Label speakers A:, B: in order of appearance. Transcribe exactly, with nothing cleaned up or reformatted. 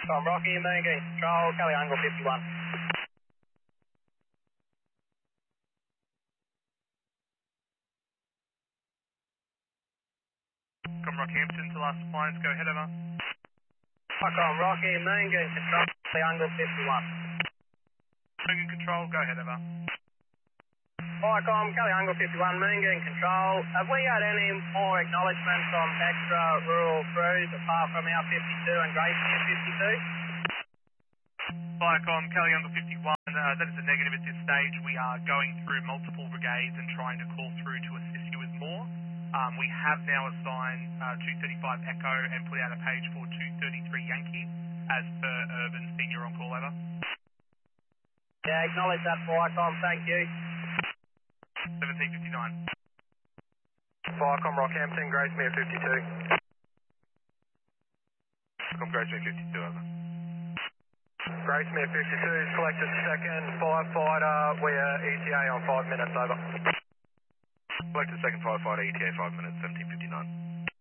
A: Tom Rocky, main gate control, Kelly Angle fifty-one.
B: Com Rockhampton to last appliance, go ahead over.
A: Tom Rocky, main gate control, Kelly Angle fifty-one.
B: Main control, go ahead over.
A: Viacom, Kelly Angle fifty-one, main gate control. Have we had any more acknowledgements on extra rural crews apart from our fifty-two and Gracemere fifty-two?
B: Viacom, Kelly Angle fifty-one, uh, that is a negative at this stage. We are going through multiple brigades and trying to call through to assist you with more. Um, we have now assigned uh, two thirty-five Echo and put out a page for two thirty-three Yankee as per Urban Senior on call over.
A: Yeah, acknowledge that, Viacom, thank you.
B: seventeen fifty-nine.
A: Viacom, Rockhampton, Gracemere fifty-two.
B: Com Gracemere fifty-two, over.
A: Gracemere fifty-two, collected second, firefighter, we are E T A on five minutes, over.
B: Collected second firefighter, E T A five minutes, seventeen fifty-nine.